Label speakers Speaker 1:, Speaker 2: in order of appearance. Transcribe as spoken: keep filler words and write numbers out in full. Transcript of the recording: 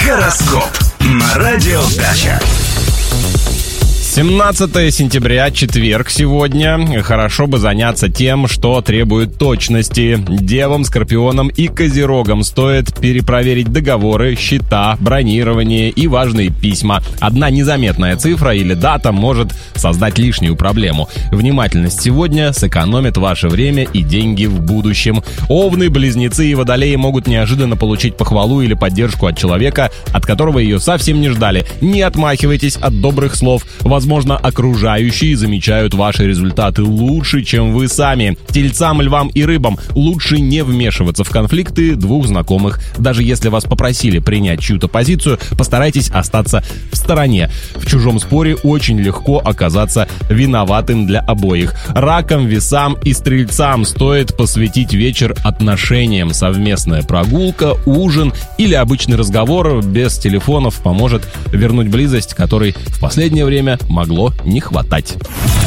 Speaker 1: Гороскоп на Радио Дача.
Speaker 2: семнадцатое сентября, четверг сегодня. Хорошо бы заняться тем, что требует точности. Девам, скорпионам и козерогам стоит перепроверить договоры, счета, бронирование и важные письма. Одна незаметная цифра или дата может создать лишнюю проблему. Внимательность сегодня сэкономит ваше время и деньги в будущем. Овны, близнецы и водолеи могут неожиданно получить похвалу или поддержку от человека, от которого ее совсем не ждали. Не отмахивайтесь от добрых слов. Возможно, окружающие замечают ваши результаты лучше, чем вы сами. Тельцам, львам и рыбам лучше не вмешиваться в конфликты двух знакомых. Даже если вас попросили принять чью-то позицию, постарайтесь остаться в стороне. В чужом споре очень легко оказаться виноватым для обоих. Ракам, весам и стрельцам стоит посвятить вечер отношениям. Совместная прогулка, ужин или обычный разговор без телефонов поможет вернуть близость, которой в последнее время могло не хватать.